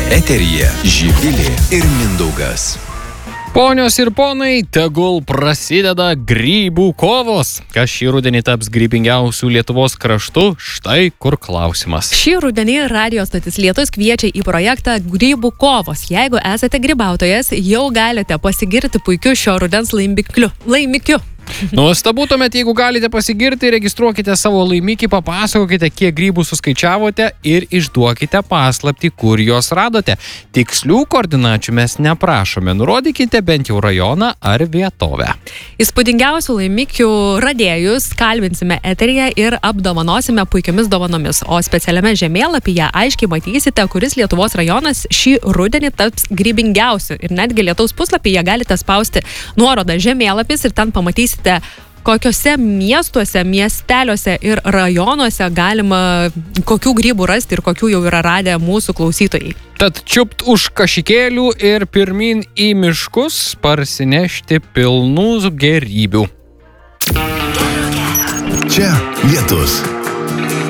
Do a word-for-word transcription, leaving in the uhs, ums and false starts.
Eteryje Živilė ir Mindaugas. Ponios ir ponai, tegul prasideda grybų kovos. Kas šį rudenį taps grybingiausių Lietuvos kraštų? Štai kur klausimas. Šį rudenį Radio stotis Lietus kviečia į projektą Grybų kovos. Jeigu esate grybautojas, jau galite pasigirti puikiu šio rudens laimikiu. laimikiu. Nuostabu, tuomet, jeigu galite pasigirti, registruokite savo laimikį, papasakokite, kiek grybų suskaičiavote ir išduokite paslaptį, kur juos radote. Tikslių koordinačių mes neprašome, nurodykite bent jau rajoną ar vietovę. Įspūdingiausių laimikių radėjus kalbinsime eteryje ir apdovanosime puikiamis dovanomis, o specialiame žemėlapyje aiškiai matysite, kuris Lietuvos rajonas šį rudenį taps grybingiausiu. Ir netgi Lietaus puslapyje galite spausti nuorodą žemėlapis ir ten pamatysite, kokiuose miestuose, miesteliuose ir rajonuose galima kokių grybų rasti ir kokių jau yra radę mūsų klausytojai. Tad čiupt už kašikėlių ir pirmin į miškus parsinešti pilnų gerybių. Čia Lietus.